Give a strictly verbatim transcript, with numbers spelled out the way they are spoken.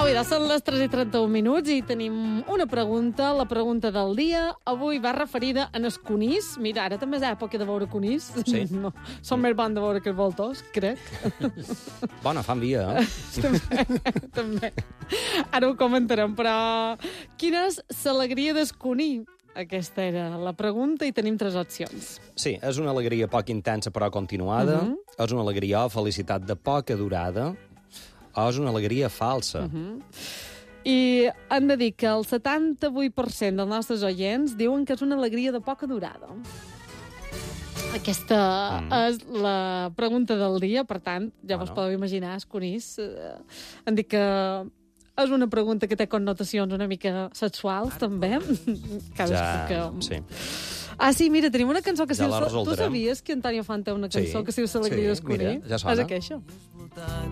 Au, ja són les tres i trenta-un minuts i tenim una pregunta, la pregunta del dia. Avui va referida a Esconís. Mira, ara també és època de veure Conís. Sí. No, som més bons de veure que els voltors, crec. Bona, fan via, eh? també, també. Ara ho comentarem, però quina és l'alegria d'Esconir? Aquesta era la pregunta i tenim tres opcions. Sí, és una alegria poc intensa però continuada, Mhm. és una alegria o felicitat de poca durada, o és una alegria falsa. Mhm. I hem de dir que el setanta-vuit per cent dels nostres oients diuen que és una alegria de poca durada. Aquesta Mm. és la pregunta del dia, per tant, ja vos Bueno. podeu imaginar, Esconís. Eh, hem dit que és una pregunta que té connotacions una mica sexuals, també. Cadascú Ja, que... sí. Ah, sí, mira, tenim una cançó que Ja si... la Tu resoldrem. sabies que Antonio Font té una cançó Sí, que es diu L'alegria sí, d'Esconir? mira, ja sona. És aquesta.